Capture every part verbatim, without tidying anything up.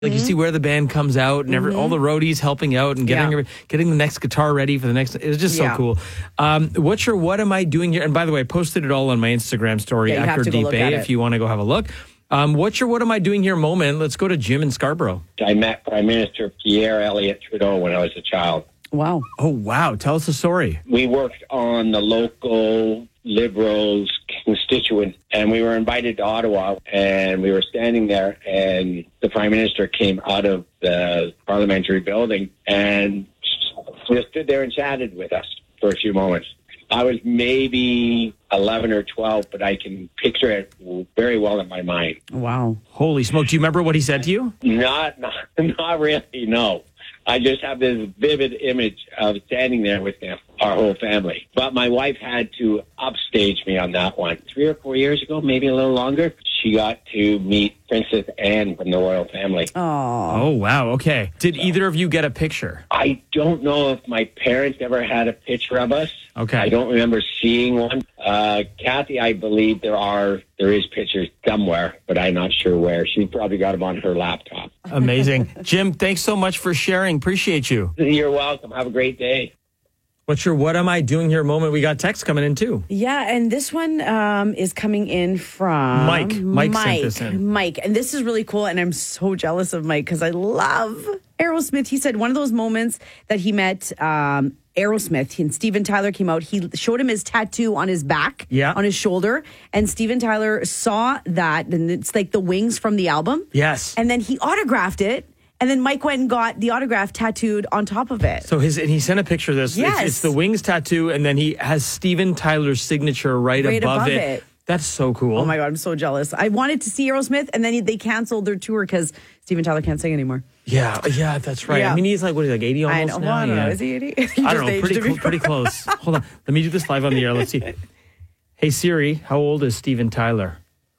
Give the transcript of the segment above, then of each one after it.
Like, you see where the band comes out and every, all the roadies helping out and getting Yeah. getting the next guitar ready for the next. It was just so Yeah. cool. Um, what's your What Am I Doing Here? And by the way, I posted it all on my Instagram story, Yeah, you have Actor to go Deep look A, at if it. you want to go have a look. Um, what's your What Am I Doing Here moment? Let's go to Jim in Scarborough. I met Prime Minister Pierre Elliott Trudeau when I was a child. Wow. Oh, wow. Tell us the story. We worked on the local Liberals constituent, and we were invited to Ottawa, and we were standing there, and the Prime Minister came out of the parliamentary building and just stood there and chatted with us for a few moments. I was maybe eleven or twelve, but I can picture it very well in my mind. Wow. Holy smoke. Do you remember what he said to you? Not, not, not really, no. I just have this vivid image of standing there with him, our whole family. But my wife had to upstage me on that one. Three or four years ago, maybe a little longer, she got to meet Princess Anne from the royal family. Oh. Oh, wow. Okay. Did either of you get a picture? I don't know if my parents ever had a picture of us. Okay. I don't remember seeing one. Uh, Kathy, I believe there are there is pictures somewhere, but I'm not sure where. She probably got them on her laptop. Amazing. Jim, thanks so much for sharing. Appreciate you. You're welcome. Have a great day. What's your What Am I Doing Here moment? We got text coming in too. Yeah, and this one um, is coming in from Mike. Mike sent this in. Mike, and this is really cool, and I'm so jealous of Mike because I love Aerosmith. He said one of those moments that he met um, Aerosmith and Steven Tyler came out. He showed him his tattoo on his back, Yeah. on his shoulder, and Steven Tyler saw that, and it's like the wings from the album. Yes. And then he autographed it. And then Mike went and got the autograph tattooed on top of it. So his and he sent a picture of this. Yes. It's, it's the Wings tattoo, and then he has Steven Tyler's signature right, Right above, above it. it. That's so cool. Oh my God, I'm so jealous. I wanted to see Aerosmith, and then he, they canceled their tour because Steven Tyler can't sing anymore. Yeah, yeah, that's right. Yeah. I mean, he's like, what is he, like eighty almost I know. now? Well, I don't yeah. know. Is he eighty? I don't know. Pretty, cl- pretty close. Hold on. Let me do this live on the air. Let's see. Hey, Siri, how old is Steven Tyler?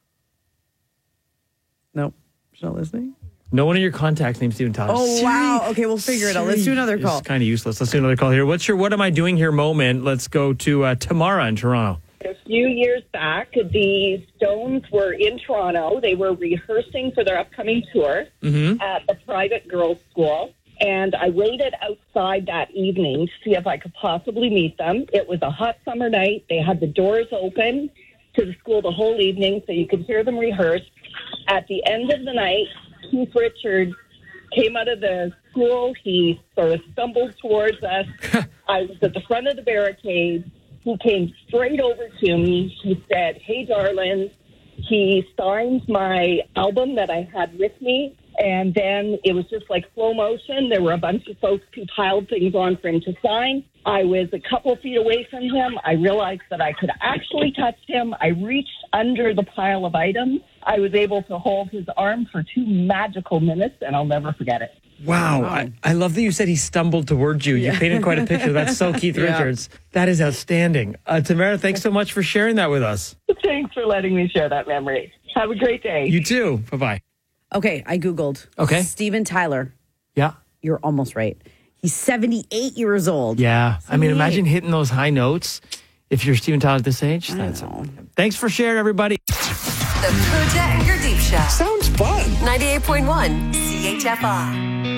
Nope. She's not listening. No one in your contacts named Steven Tyler. Oh, Siri, wow. Okay, we'll figure it out. Let's do another call. It's kind of useless. Let's do another call here. What's your What Am I Doing Here moment? Let's go to uh, Tamara in Toronto. A few years back, the Stones were in Toronto. They were rehearsing for their upcoming tour Mm-hmm. at the private girls' school. And I waited outside that evening to see if I could possibly meet them. It was a hot summer night. They had the doors open to the school the whole evening so you could hear them rehearse. At the end of the night, Keith Richards came out of the school. He sort of stumbled towards us. I was at the front of the barricade. He came straight over to me. He said, "Hey, darling." He signed my album that I had with me. And then it was just like slow motion. There were a bunch of folks who piled things on for him to sign. I was a couple feet away from him. I realized that I could actually touch him. I reached under the pile of items. I was able to hold his arm for two magical minutes, and I'll never forget it. Wow. I, I love that you said he stumbled towards you. You painted quite a picture. That's so Keith Yeah. Richards. That is outstanding. Uh, Tamara, thanks so much for sharing that with us. Thanks for letting me share that memory. Have a great day. You too. Bye-bye. Okay, I Googled. Okay. Steven Tyler. Yeah. You're almost right. He's seventy-eight years old. Yeah. I mean, seventy-eight. imagine hitting those high notes if you're Steven Tyler at this age. That's know. Thanks for sharing, everybody. The Pooja and Gurdeep Show. Sounds fun. ninety-eight point one C H F R.